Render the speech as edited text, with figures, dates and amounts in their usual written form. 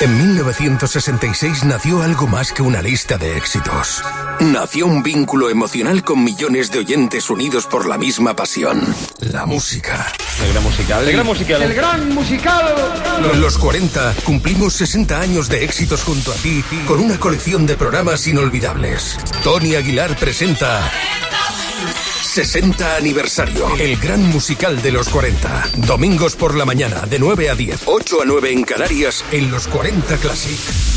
En 1966 nació algo más que una lista de éxitos. Nació un vínculo emocional con millones de oyentes unidos por la misma pasión. La música. El gran musical. El gran musical. El gran musical. En los 40 cumplimos 60 años de éxitos junto a ti con una colección de programas inolvidables. Tony Aguilar presenta 60 aniversario. El gran musical de los 40. Domingos por la mañana de 9 a 10. 8 a 9 en Canarias en los 40 Classic.